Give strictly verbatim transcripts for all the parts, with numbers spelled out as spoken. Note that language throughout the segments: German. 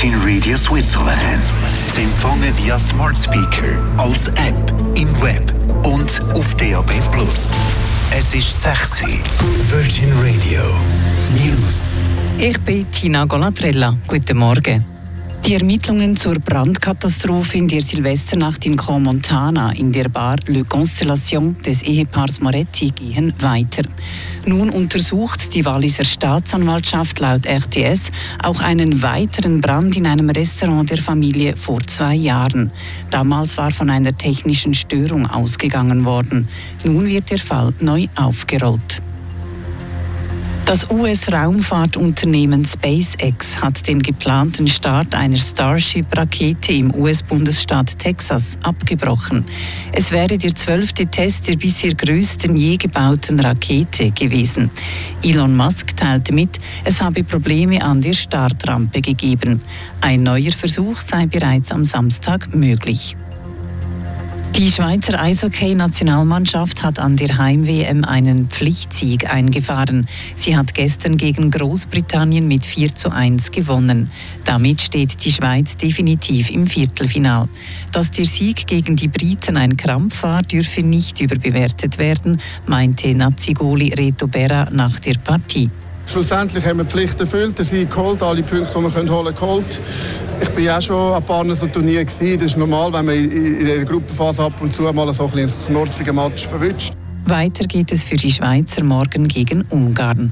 Virgin Radio Switzerland. Sie empfangen via Smart Speaker, als App, im Web und auf D A B plus. Es ist sechs Uhr. Virgin Radio News. Ich bin Tina Golatrella. Guten Morgen. Die Ermittlungen zur Brandkatastrophe in der Silvesternacht in Crans-Montana in der Bar Le Constellation des Ehepaars Moretti gehen weiter. Nun untersucht die Walliser Staatsanwaltschaft laut R T S auch einen weiteren Brand in einem Restaurant der Familie vor zwei Jahren. Damals war von einer technischen Störung ausgegangen worden. Nun wird der Fall neu aufgerollt. Das U S-Raumfahrtunternehmen SpaceX hat den geplanten Start einer Starship-Rakete im U S-Bundesstaat Texas abgebrochen. Es wäre der zwölfte Test der bisher größten je gebauten Rakete gewesen. Elon Musk teilte mit, es habe Probleme an der Startrampe gegeben. Ein neuer Versuch sei bereits am Samstag möglich. Die Schweizer Eishockey-Nationalmannschaft hat an der Heim-W M einen Pflichtsieg eingefahren. Sie hat gestern gegen Großbritannien mit vier zu eins gewonnen. Damit steht die Schweiz definitiv im Viertelfinal. Dass der Sieg gegen die Briten ein Krampf war, dürfe nicht überbewertet werden, meinte Nazi-Goalie Reto Berra nach der Partie. Schlussendlich haben wir die Pflicht erfüllt, den Sieg geholt, alle Punkte, die wir holen können, geholt. Ich bin ja schon an ein paar so Turnieren gewesen. Das ist normal, wenn man in der Gruppenphase ab und zu mal so ein bisschen knorzigen Match verwünscht. Weiter geht es für die Schweizer morgen gegen Ungarn.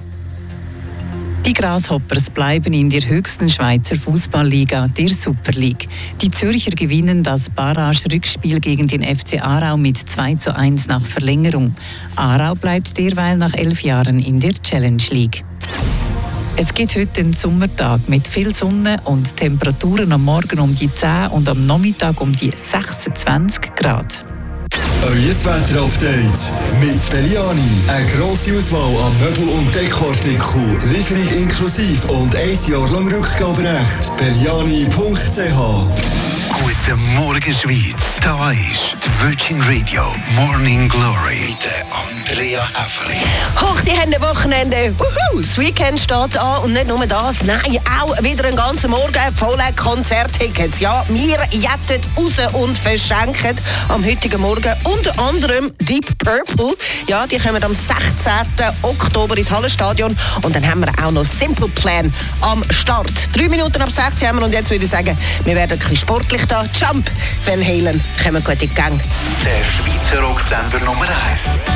Die Grasshoppers bleiben in der höchsten Schweizer Fußballliga, der Super League. Die Zürcher gewinnen das Barrage-Rückspiel gegen den F C Aarau mit zwei zu eins nach Verlängerung. Aarau bleibt derweil nach elf Jahren in der Challenge League. Es gibt heute einen Sommertag mit viel Sonne und Temperaturen am Morgen um die zehn und am Nachmittag um die sechsundzwanzig Grad. Euer Wetter-Update mit Belliani. Eine grosse Auswahl an Möbel- und Dekoartikeln, Lieferung inklusive und ein Jahr lang Rückgaberecht. Belliani punkt c h. Guten Morgen, Schweiz. Da ist die Virgin Radio Morning Glory mit Andrea Häfeli. Hoch die Hände, Wochenende. Uhu, das Weekend steht an und nicht nur das, nein, auch wieder einen ganzen Morgen voller Konzerttickets. Ja, wir jetten raus und verschenken am heutigen Morgen unter anderem Deep Purple. Ja, die kommen am sechzehnten Oktober ins Hallenstadion und dann haben wir auch noch Simple Plan am Start. Drei Minuten ab sechzehn haben wir und jetzt würde ich sagen, wir werden ein bisschen sportlich da. Jump, Van Halen, kommen gut in die Gang. Der Schweizer Rocksender Nummer eins.